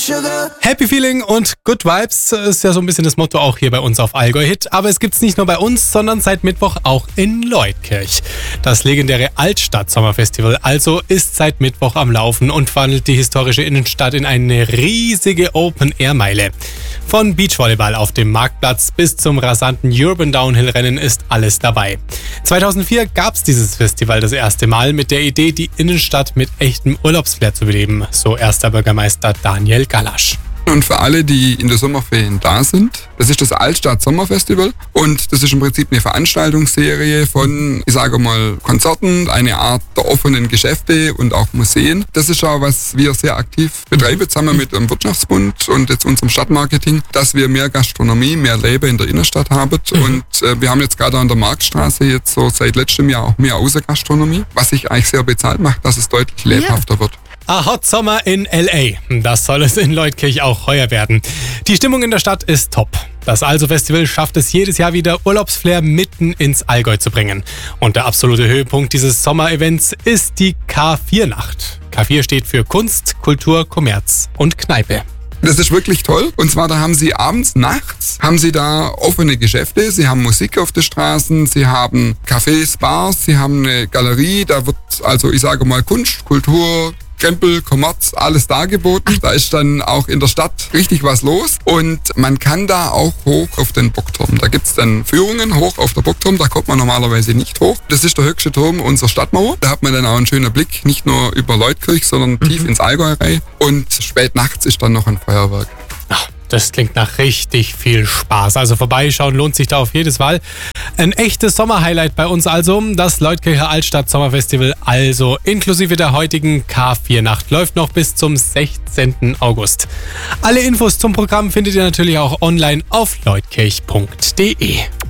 Happy Feeling und Good Vibes ist ja so ein bisschen das Motto auch hier bei uns auf Allgäu Hit. Aber es gibt's nicht nur bei uns, sondern seit Mittwoch auch in Leutkirch. Das legendäre Altstadt-Sommerfestival also ist seit Mittwoch am Laufen und verwandelt die historische Innenstadt in eine riesige Open-Air-Meile. Von Beachvolleyball auf dem Marktplatz bis zum rasanten Urban Downhill-Rennen ist alles dabei. 2004 gab's dieses Festival das erste Mal mit der Idee, die Innenstadt mit echtem Urlaubsflair zu beleben, so erster Bürgermeister Daniel Galasch. Und für alle, die in der Sommerferien da sind, das ist das Altstadt-Sommerfestival und das ist im Prinzip eine Veranstaltungsserie von, ich sage mal, Konzerten, eine Art der offenen Geschäfte und auch Museen. Das ist auch, was wir sehr aktiv betreiben, zusammen mit dem Wirtschaftsbund und jetzt unserem Stadtmarketing, dass wir mehr Gastronomie, mehr Leben in der Innenstadt haben. Und wir haben jetzt gerade an der Marktstraße jetzt so seit letztem Jahr auch mehr Außengastronomie, was sich eigentlich sehr bezahlt macht, dass es deutlich lebhafter wird. A Hot Summer in L.A. Das soll es in Leutkirch auch heuer werden. Die Stimmung in der Stadt ist top. Das Also-Festival schafft es jedes Jahr wieder, Urlaubsflair mitten ins Allgäu zu bringen. Und der absolute Höhepunkt dieses Sommerevents ist die K4-Nacht. K4 steht für Kunst, Kultur, Kommerz und Kneipe. Das ist wirklich toll. Und zwar, da haben sie nachts, haben sie da offene Geschäfte. Sie haben Musik auf den Straßen, sie haben Cafés, Bars, sie haben eine Galerie. Da wird also, ich sage mal, Kunst, Kultur, Krempel, Kommerz, alles dargeboten. Da ist dann auch in der Stadt richtig was los und man kann da auch hoch auf den Bockturm. Da gibt's dann Führungen hoch auf der Bockturm, da kommt man normalerweise nicht hoch. Das ist der höchste Turm unserer Stadtmauer. Da hat man dann auch einen schönen Blick, nicht nur über Leutkirch, sondern tief ins Allgäu rein. Und spät nachts ist dann noch ein Feuerwerk. Das klingt nach richtig viel Spaß. Also vorbeischauen lohnt sich da auf jedes Mal. Ein echtes Sommerhighlight bei uns also. Das Leutkircher Altstadt Sommerfestival also inklusive der heutigen K4-Nacht läuft noch bis zum 16. August. Alle Infos zum Programm findet ihr natürlich auch online auf leutkirch.de.